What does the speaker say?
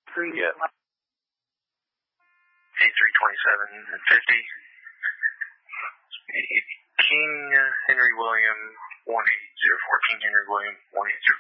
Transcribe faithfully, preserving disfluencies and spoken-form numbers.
Yeah. D three twenty-seven and fifty. King Henry William one eight zero four. King Henry William one eight zero